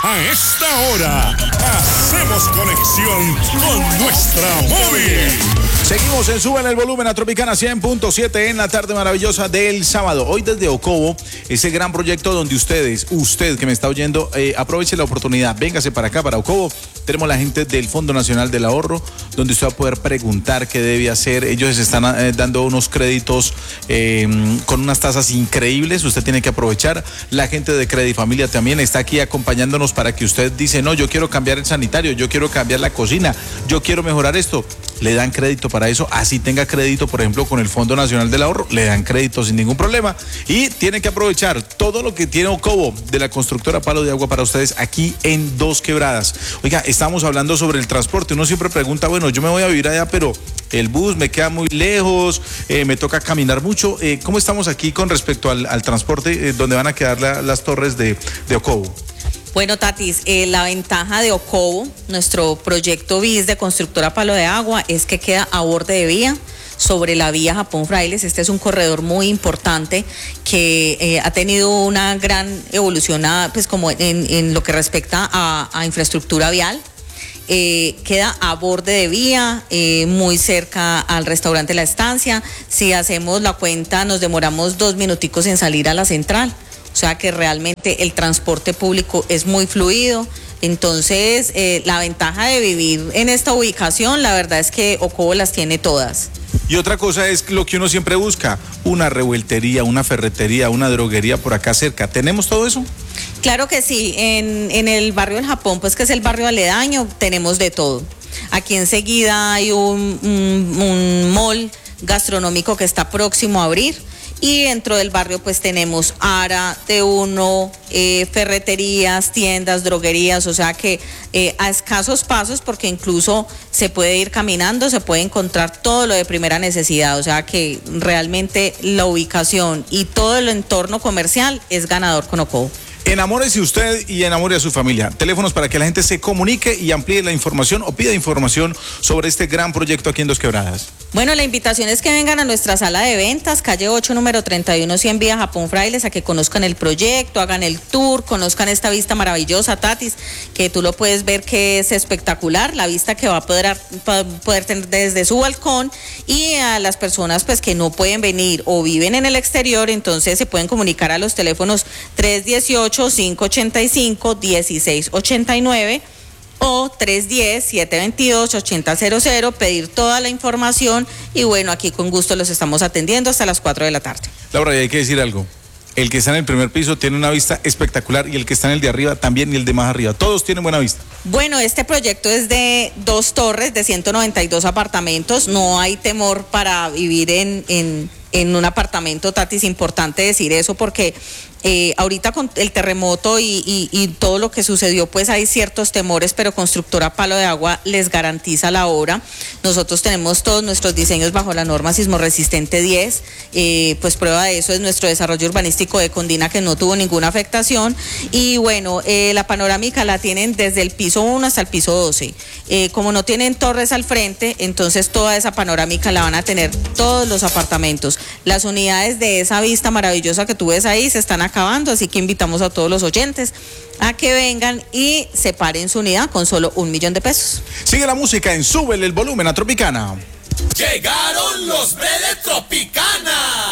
A esta hora, hacemos conexión con nuestra móvil. Seguimos en Suben el Volumen a Tropicana 100.7 en la tarde maravillosa del sábado. Hoy desde Ocovo, ese gran proyecto donde usted que me está oyendo, aproveche la oportunidad, véngase para acá, para Ocovo. Tenemos la gente del Fondo Nacional del Ahorro, donde usted va a poder preguntar qué debe hacer. Ellos están dando unos créditos con unas tasas increíbles. Usted tiene que aprovechar. La gente de Credifamilia también está aquí acompañándonos para que usted dice, no, yo quiero cambiar el sanitario, yo quiero cambiar la cocina, yo quiero mejorar esto. Le dan crédito para eso, así tenga crédito, por ejemplo, con el Fondo Nacional del Ahorro, le dan crédito sin ningún problema. Y tiene que aprovechar todo lo que tiene Ocovo de la constructora Palo de Agua para ustedes aquí en Dos Quebradas. Oiga, estamos hablando sobre el transporte. Uno siempre pregunta, bueno, yo me voy a vivir allá, pero el bus me queda muy lejos, me toca caminar mucho. ¿Cómo estamos aquí con respecto al transporte, donde van a quedar las torres de Ocovo? Bueno, Tatis, la ventaja de Ocovo, nuestro proyecto BIS de constructora Palo de Agua, es que queda a borde de vía, sobre la vía Japón-Frailes. Este es un corredor muy importante que ha tenido una gran evolución, pues como en lo que respecta a infraestructura vial. Queda a borde de vía, muy cerca al restaurante La Estancia. Si hacemos la cuenta, nos demoramos 2 minuticos en salir a la central. O sea que realmente el transporte público es muy fluido. Entonces, la ventaja de vivir en esta ubicación, la verdad es que Ocovo las tiene todas. Y otra cosa es lo que uno siempre busca, una revueltería, una ferretería, una droguería por acá cerca. ¿Tenemos todo eso? Claro que sí. En el barrio del Japón, pues que es el barrio aledaño, tenemos de todo. Aquí enseguida hay un mall gastronómico que está próximo a abrir. Y dentro del barrio pues tenemos ARA, T1, ferreterías, tiendas, droguerías, o sea que a escasos pasos, porque incluso se puede ir caminando, se puede encontrar todo lo de primera necesidad, o sea que realmente la ubicación y todo el entorno comercial es ganador con Ocovo. Enamórese usted y enamore a su familia. Teléfonos para que la gente se comunique y amplíe la información o pida información sobre este gran proyecto aquí en Dos Quebradas. Bueno, la invitación es que vengan a nuestra sala de ventas, calle 8, número 31, 100 vía Japón Frailes, a que conozcan el proyecto, hagan el tour, conozcan esta vista maravillosa, Tatis, que tú lo puedes ver que es espectacular, la vista que va a poder tener desde su balcón. Y a las personas pues que no pueden venir o viven en el exterior, entonces se pueden comunicar a los teléfonos 318-585-1689 o 310-722-8000, pedir toda la información y bueno, aquí con gusto los estamos atendiendo hasta las 4 de la tarde. Laura, y hay que decir algo. El que está en el primer piso tiene una vista espectacular y el que está en el de arriba también y el de más arriba. Todos tienen buena vista. Bueno, este proyecto es de 2 torres de 192 apartamentos. No hay temor para vivir en un apartamento, Tati, es importante decir eso porque ahorita con el terremoto y todo lo que sucedió, pues hay ciertos temores, pero Constructora Palo de Agua les garantiza la obra. Nosotros tenemos todos nuestros diseños bajo la norma sismo resistente 10, pues prueba de eso es nuestro desarrollo urbanístico de Condina, que no tuvo ninguna afectación. Y bueno, la panorámica la tienen desde el piso 1 hasta el piso 12. Como no tienen torres al frente, entonces toda esa panorámica la van a tener todos los apartamentos. Las unidades de esa vista maravillosa que tú ves ahí se están acabando, así que invitamos a todos los oyentes a que vengan y separen su unidad con solo $1.000.000 pesos. Sigue la música en Súbele el Volumen a Tropicana. Llegaron los de Tropicana.